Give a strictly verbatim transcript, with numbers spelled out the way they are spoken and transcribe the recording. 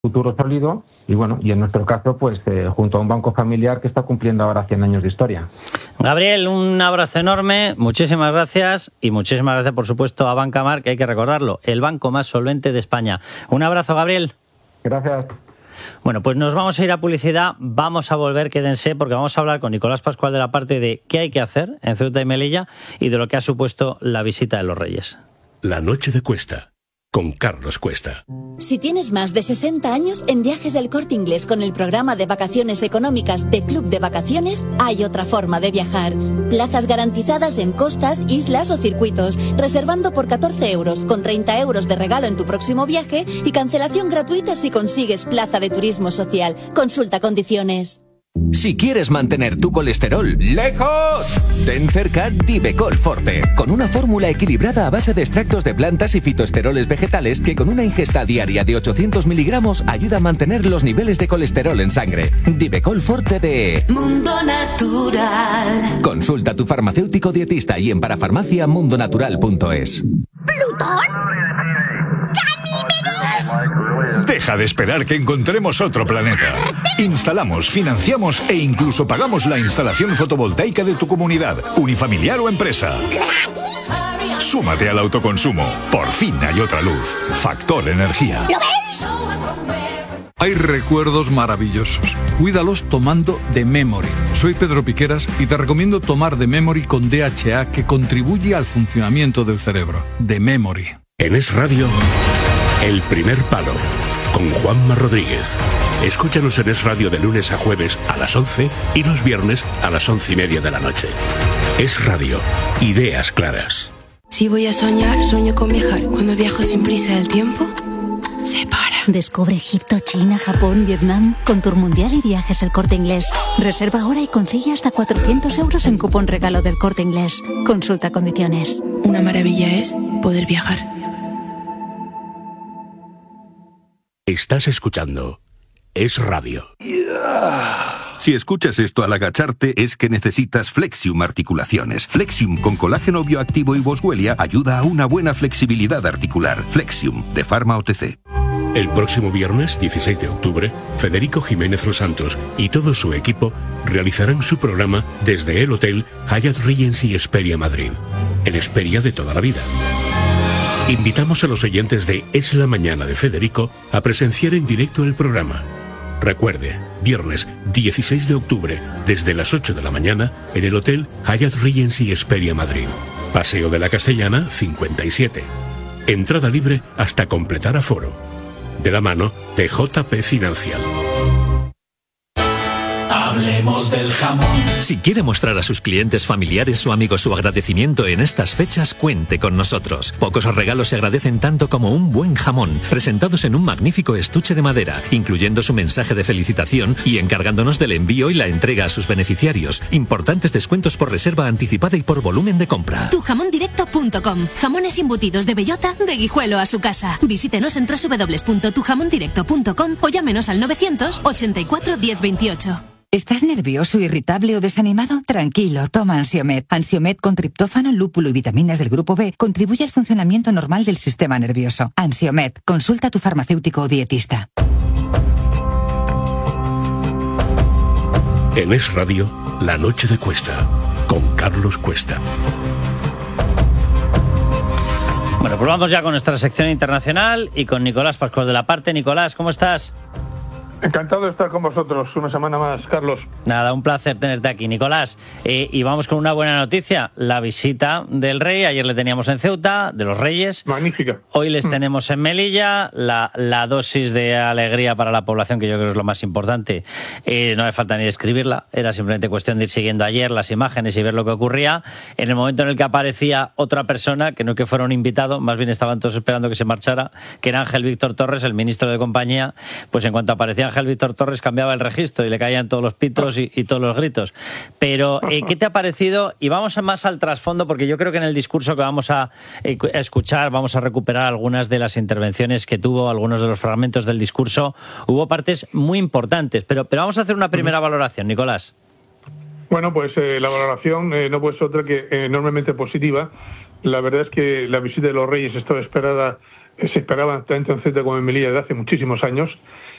futuro sólido y bueno, y en nuestro caso pues eh, junto a un banco familiar que está cumpliendo ahora cien años de historia. Gabriel, un abrazo enorme, muchísimas gracias y muchísimas gracias por supuesto a Bancamar, que hay que recordarlo, el banco más solvente de España. Un abrazo, Gabriel. Gracias. Bueno, pues nos vamos a ir a publicidad, vamos a volver, quédense, porque vamos a hablar con Nicolás Pascual de la parte de qué hay que hacer en Ceuta y Melilla y de lo que ha supuesto la visita de los Reyes. La noche de Cuesta, con Carlos Cuesta. Si tienes más de sesenta años, en Viajes del Corte Inglés con el programa de vacaciones económicas de Club de Vacaciones, hay otra forma de viajar. Plazas garantizadas en costas, islas o circuitos, reservando por catorce euros, con treinta euros de regalo en tu próximo viaje y cancelación gratuita si consigues plaza de turismo social. Consulta condiciones. Si quieres mantener tu colesterol lejos, ten cerca Divecol Forte, con una fórmula equilibrada a base de extractos de plantas y fitoesteroles vegetales que con una ingesta diaria de ochocientos miligramos ayuda a mantener los niveles de colesterol en sangre. Divecol Forte de Mundo Natural. Consulta a tu farmacéutico dietista y en parafarmacia mundo natural punto es. ¿Plutón? Deja de esperar que encontremos otro planeta. Instalamos, financiamos e incluso pagamos la instalación fotovoltaica de tu comunidad, unifamiliar o empresa. Súmate al autoconsumo. Por fin hay otra luz. Factor Energía. ¿Lo veis? Hay recuerdos maravillosos. Cuídalos tomando The Memory. Soy Pedro Piqueras y te recomiendo tomar The Memory con D H A, que contribuye al funcionamiento del cerebro. The Memory. En Es Radio, El Primer Palo, con Juanma Rodríguez. Escúchanos en Es Radio de lunes a jueves a las once y los viernes a las once y media de la noche. Es Radio, ideas claras. Si voy a soñar, sueño con viajar. Cuando viajo sin prisa del tiempo, se para. Descubre Egipto, China, Japón, Vietnam con Tour Mundial y Viajes El Corte Inglés. Reserva ahora y consigue hasta cuatrocientos euros en cupón regalo del Corte Inglés. Consulta condiciones. Una maravilla es poder viajar. Estás escuchando Es Radio. Si escuchas esto al agacharte es que necesitas Flexium Articulaciones. Flexium con colágeno bioactivo y boswellia ayuda a una buena flexibilidad articular. Flexium, de Pharma O T C. El próximo viernes dieciséis de octubre, Federico Jiménez Los Santos y todo su equipo realizarán su programa desde el Hotel Hyatt Regency Hesperia Madrid, el Hesperia de toda la vida. Invitamos a los oyentes de Es la Mañana de Federico a presenciar en directo el programa. Recuerde, viernes dieciséis de octubre, desde las ocho de la mañana, en el Hotel Hyatt Regency Hesperia Madrid. Paseo de la Castellana, cincuenta y siete. Entrada libre hasta completar aforo. De la mano de J P Financial. Hablemos del jamón. Si quiere mostrar a sus clientes, familiares o amigos su agradecimiento en estas fechas, cuente con nosotros. Pocos regalos se agradecen tanto como un buen jamón, presentados en un magnífico estuche de madera, incluyendo su mensaje de felicitación y encargándonos del envío y la entrega a sus beneficiarios. Importantes descuentos por reserva anticipada y por volumen de compra. tu jamón directo punto com. Jamones embutidos de bellota, de Guijuelo a su casa. Visítenos en doble u doble u doble u punto tu jamón directo punto com o llámenos al novecientos ochenta y cuatro diez veintiocho. ¿Estás nervioso, irritable o desanimado? Tranquilo, toma Ansiomed. Ansiomed con triptófano, lúpulo y vitaminas del grupo B contribuye al funcionamiento normal del sistema nervioso. Ansiomed, consulta a tu farmacéutico o dietista. En Es Radio, La Noche de Cuesta, con Carlos Cuesta. Bueno, pues vamos ya con nuestra sección internacional y con Nicolás Pascual de la parte. Nicolás, ¿cómo estás? Encantado de estar con vosotros una semana más, Carlos. Nada, un placer tenerte aquí, Nicolás. Eh, y vamos con una buena noticia, la visita del rey. Ayer le teníamos en Ceuta, de los Reyes. Magnífica. Hoy les mm. tenemos en Melilla. La, la dosis de alegría para la población, que yo creo es lo más importante, eh, no hace falta ni describirla. Era simplemente cuestión de ir siguiendo ayer las imágenes y ver lo que ocurría. En el momento en el que aparecía otra persona, que no que fuera un invitado, más bien estaban todos esperando que se marchara, que era Ángel Víctor Torres, el ministro de Compañía, pues en cuanto aparecía Ángel Víctor Torres cambiaba el registro y le caían todos los pitos y, y todos los gritos. Pero, eh, ¿qué te ha parecido? Y vamos más al trasfondo, porque yo creo que en el discurso que vamos a, eh, a escuchar, vamos a recuperar algunas de las intervenciones que tuvo, algunos de los fragmentos del discurso. Hubo partes muy importantes, pero, pero vamos a hacer una primera valoración, Nicolás. Bueno, pues eh, la valoración eh, no puede ser otra que eh, enormemente positiva. La verdad es que la visita de los Reyes estaba esperada se esperaba tanto en Ceuta como en Melilla desde hace muchísimos años,